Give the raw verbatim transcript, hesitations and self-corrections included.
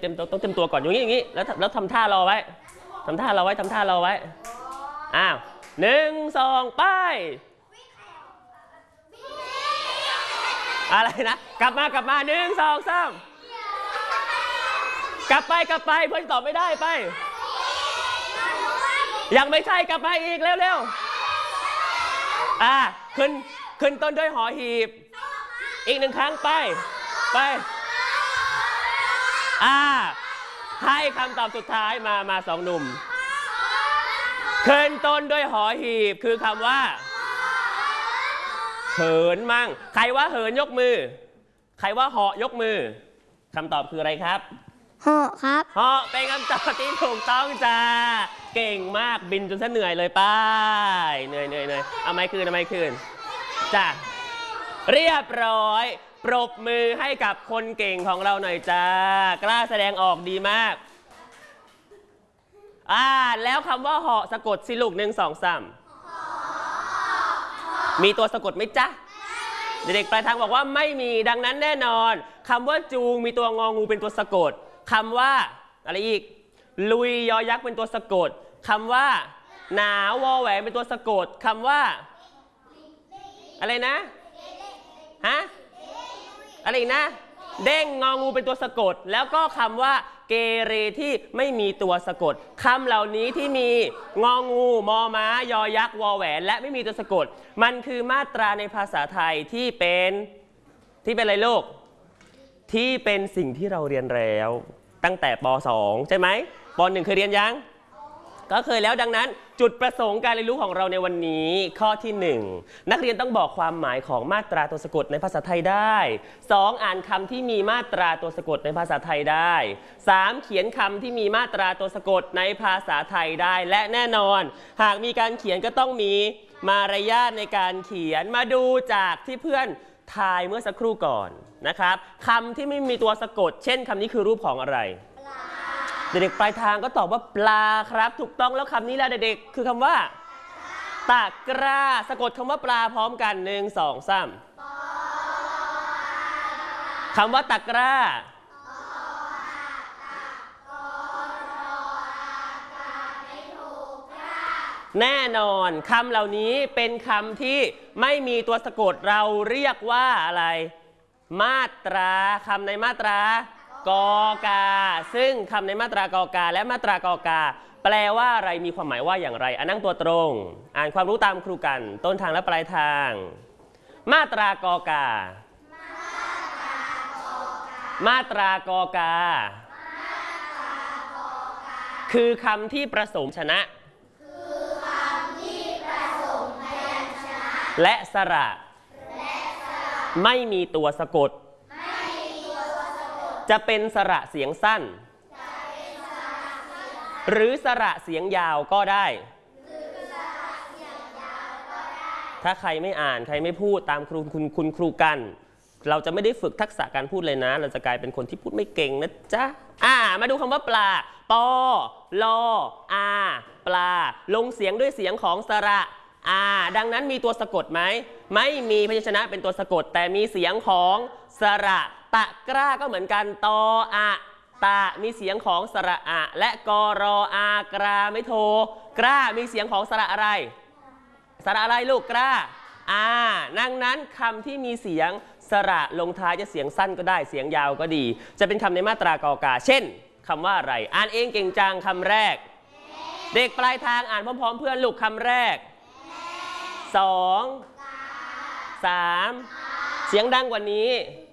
เต็มตัวต้องเต็มตัวก่อนอย่างนี้อย่างนี้แล้วแล้วทำท่ารอไว้ทำท่ารอไว้ทำท่ารอไว้อ้าวหนึ่งสองไปอะไรนะกลับมากลับมาหนึ่งสองสามกลับไปกลับไปเพื่อนตอบไม่ได้ไปยังไม่ใช่กลับมาอีกเร็วๆอ่าขึ้นขึ้นต้นด้วยหอหีบอีกหนึ่งครั้งไปไปอ่าให้คำตอบสุดท้ายมามาสองหนุ่มขึ้นต้นด้วยหอหีบคือคำว่าเหินมั่งใครว่าเหินยกมือใครว่าเหาะยกมือคำตอบคืออะไรครับเหาะครับเหาะเป็นคำตอบที่ถูกต้องจ้าเก่งมากบินจนซะเหนื่อยเลยป้ายเหนื่อยเหนื่อยเหนื่อยเอาไม้คืนเอาไม้คืนจ้าเรียบร้อยปรบมือให้กับคนเก่งของเราหน่อยจ้ากล้าแสดงออกดีมากอ่าแล้วคำว่าเหาะสะกดสิลูกหนึ่งสองสามมีตัวสะกดไหมจ๊ะเด็กปลายทางบอกว่าไม่มีดังนั้นแน่นอนคำว่าจูงมีตัวงองูเป็นตัวสะกดคำว่าอะไรอีกลุยยอยักษ์เป็นตัวสะกดคำว่าหนาววอแหวนเป็นตัวสะกดคำว่าอะไรนะฮะอะไรนะเด้งงองูเป็นตัวสะกดแล้วก็คำว่าเกเรที่ไม่มีตัวสะกดคำเหล่านี้ที่มีงองูมอม้ายอยักษ์วอแหวนและไม่มีตัวสะกดมันคือมาตราในภาษาไทยที่เป็นที่เป็นอะไรลูกที่เป็นสิ่งที่เราเรียนแล้วตั้งแต่ป สอง ใช่ไหมป หนึ่ง เคยเรียนยังก็เคยแล้วดังนั้นจุดประสงค์การเรียนรู้ของเราในวันนี้ข้อที่หนึ่งนักเรียนต้องบอกความหมายของมาตราตัวสะกดในภาษาไทยได้สองอ่านคำที่มีมาตราตัวสะกดในภาษาไทยได้สามเขียนคำที่มีมาตราตัวสะกดในภาษาไทยได้และแน่นอนหากมีการเขียนก็ต้องมีมารยาทในการเขียนมาดูจากที่เพื่อนทายเมื่อสักครู่ก่อนนะครับคำที่ไม่มีตัวสะกดเช่นคำนี้คือรูปของอะไรเด็กๆปลายทางก็ตอบว่าปลาครับถูกต้องแล้วคำนี้แหละเด็กๆคือคำว่าตะกร้าสะกดคำว่าปลาพร้อมกันหนึ่งสองสามคำว่าตะกร้าแน่นอนคำเหล่านี้เป็นคำที่ไม่มีตัวสะกดเราเรียกว่าอะไรมาตราคำในมาตรากอกาซึ่งคำในมาตรากอกาและมาตรากอกาแปลว่าอะไรมีความหมายว่าอย่างไรอ่านนั่งตัวตรงอ่านความรู้ตามครูกันต้นทางและปลายทางมาตรากอกามาตรากอกาคือคำที่ประสมชนะและสระไม่มีตัวสะกดจะเป็นสระเสียงสั้นหรือสระเสียงยาวก็ได้ถ้าใครไม่อ่านใครไม่พูดตามครูคุณคุณครูกันเราจะไม่ได้ฝึกทักษะการพูดเลยนะเราจะกลายเป็นคนที่พูดไม่เก่งนะจ๊ะอ่ามาดูคำว่าปลาปอลออาปลาลงเสียงด้วยเสียงของสระอาดังนั้นมีตัวสะกดไหมไม่มีพยัญชนะเป็นตัวสะกดแต่มีเสียงของสระตะกร้าก็เหมือนกันตออะตะมีเสียงของสระอะและกอรออากราไม่โทกล้ามีเสียงของสระอะไรสระอะไรลูกกล้าอาดังนั้นคำที่มีเสียงสระลงท้ายจะเสียงสั้นก็ได้เสียงยาวก็ดีจะเป็นคำในมาตรากอกาเช่นคำว่าอะไรอ่านเองเก่งจังคำแรกเด็กปลายทางอ่านพร้อมๆเพื่อนลูกคำแรกสองสามเสียงดังกว่านี้